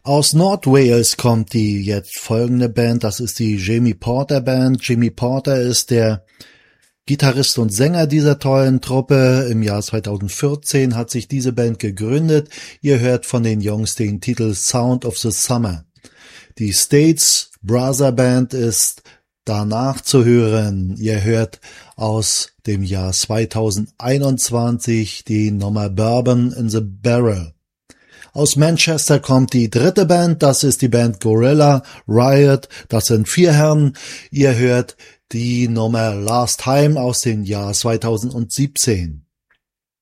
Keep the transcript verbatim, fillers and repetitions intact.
Aus Nordwales kommt die jetzt folgende Band, das ist die Jamie Porter Band. Jamie Porter ist der Gitarrist und Sänger dieser tollen Truppe. Im Jahr zweitausendvierzehn hat sich diese Band gegründet. Ihr hört von den Jungs den Titel Sound of the Summer. Die States Brother Band ist danach zu hören. Ihr hört aus dem Jahr zweitausendeinundzwanzig die Nummer Bourbon in the Barrel. Aus Manchester kommt die dritte Band, das ist die Band Gorilla Riot, das sind vier Herren. Ihr hört die Nummer Last Time aus dem Jahr zweitausendsiebzehn.